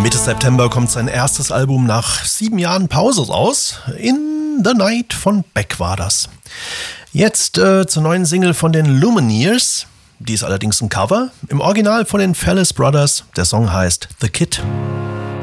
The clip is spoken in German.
Mitte September kommt sein erstes Album nach 7 Jahren Pause raus. In the Night von Beck war das. Jetzt zur neuen Single von den Lumineers. Die ist allerdings ein Cover. Im Original von den Fellis Brothers. Der Song heißt The Kid.